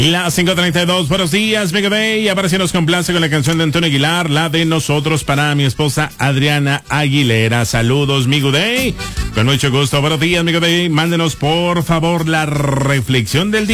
Las 5:32, buenos días, Mega Day. A ver si nos complace con la canción de Antonio Aguilar, la de Nosotros, para mi esposa Adriana Aguilera. Saludos, Migo Day. Con mucho gusto, buenos días, Migo Day. Mándenos, por favor, la reflexión del día.